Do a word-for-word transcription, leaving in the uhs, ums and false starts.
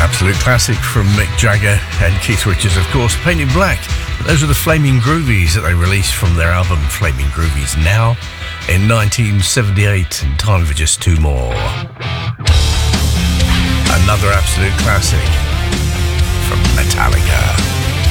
Absolute classic from Mick Jagger and Keith Richards, of course, Painted Black. But those are the Flaming Groovies that they released from their album Flaming Groovies Now in nineteen seventy-eight, and time for just two more. Another absolute classic from Metallica.